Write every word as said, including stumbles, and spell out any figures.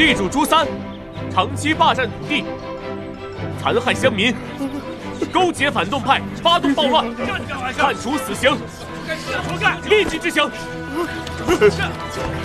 地主朱三长期霸占土地，残害乡民，勾结反动派，发动暴乱，判处死刑，立即执行。